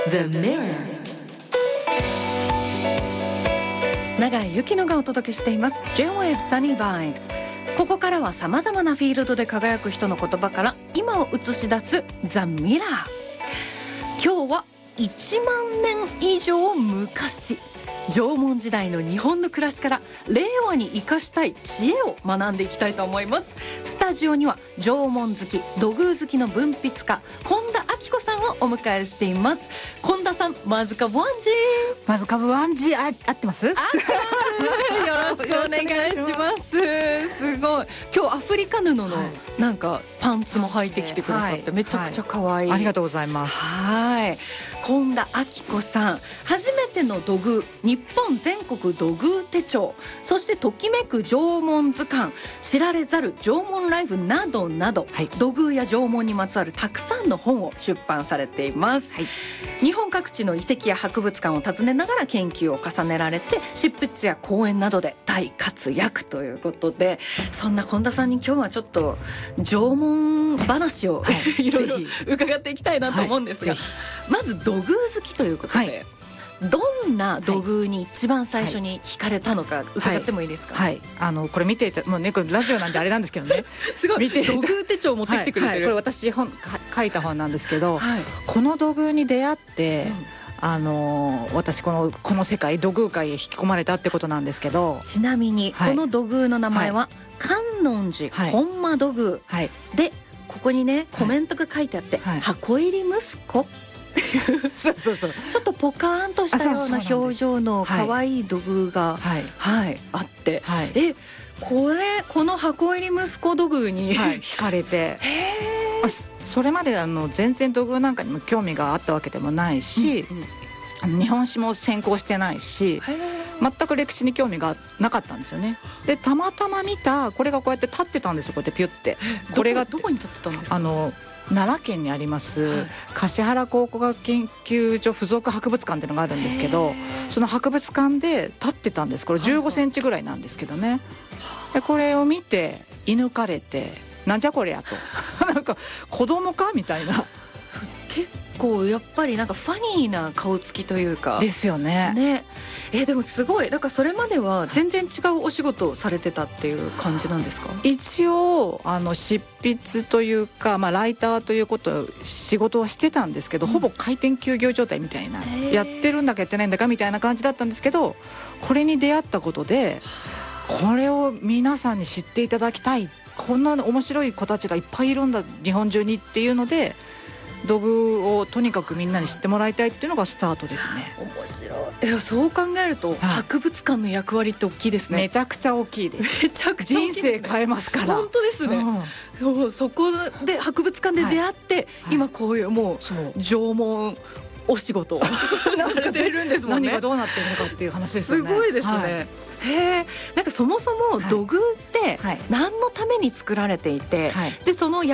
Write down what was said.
The Mirror。 永井由紀乃がお届けしています J-Wave Sunny Vibes。 ここからはさまざまなフィールドで輝く人の言葉から今を映し出す The Mirror。 今日は1万年以上昔、縄文時代の日本の暮らしから令和に生かしたい知恵を学んでいきたいと思います。スタジオには縄文好き、土偶好きの文筆家近田明子さんをお迎えしています。近田さん、マズカブワンジー。 マズカブワンジー合ってます？ 合ってます。よろしくお願いします。すごい。今日アフリカ布のなんかパンツも履いてきてくださってめちゃくちゃ可愛い。 ありがとうございます。 はい。近田明子さん、初めての土偶、日本全国土偶手帳、そしてときめく縄文図鑑、知られざる縄文ライフなどなど、はい、土偶や縄文にまつわるたくさんの本を出版されています、はい、日本各地の遺跡や博物館を訪ねながら研究を重ねられて、執筆や講演などで大活躍ということで、そんな近田さんに今日はちょっと縄文話を、はい、いろいろ伺っていきたいなと思うんですが、はい、まず土偶好きということで、はい、どんな土偶に一番最初に惹かれたのか伺ってもいいですか？ はい、はい、これ見ていた、もうね、これラジオなんであれなんですけどねすごい、土偶手帳持ってきてくれてる、 はいはい、これ私書いた本なんですけど、はい、この土偶に出会って、私この世界、土偶界へ引き込まれたってことなんですけど、 ちなみに、はい、この土偶の名前は、はい、観音寺本間土偶、はい、でここにねコメントが書いてあって、はい、箱入り息子そうそうそう、 ちょっとポカーンとしたような表情の可愛い土偶が、はいはい、あって、はい、この箱入り息子土偶に、 はい、惹かれて、それまで全然土偶なんかにも興味があったわけでもないし、うんうん、日本史も専攻してないし、全く歴史に興味がなかったんですよね。でたまたま見たこれがこうやって立ってたんですよ。こうやってピュって、これがどこに立ってたんですか？ 奈良県にあります、はい、橿原考古学研究所附属博物館っていうのがあるんですけど、その博物館で立ってたんです。これ15センチぐらいなんですけどね。でこれを見て射抜かれて、なんじゃこりゃとなんか子供かみたいな。 結構やっぱりなんかファニーな顔つきというかですよね。 ね、でもすごい、だからそれまでは全然違うお仕事をされてたっていう感じなんですか？ 一応執筆というか、ライターという仕事はしてたんですけど、ほぼ開店休業状態みたいな、やってるんだかやってないんだかみたいな感じだったんですけど、これに出会ったことで、これを皆さんに知っていただきたい、こんな面白い子たちがいっぱいいるんだ日本中にっていうので、土偶をとにかくみんなに知ってもらいたいっていうのがスタートですね。 面白い。そう考えると博物館の役割って大きいですね。 めちゃくちゃ大きいです。 めちゃくちゃ大きいですね。 人生変えますから。 本当ですね、そこで博物館で出会って、今こういうもう縄文お仕事をされているんですもんね。 何がどうなってるのかっていう話ですよね。 すごいですね、なんかそもそも土偶って何のために作られていて、でその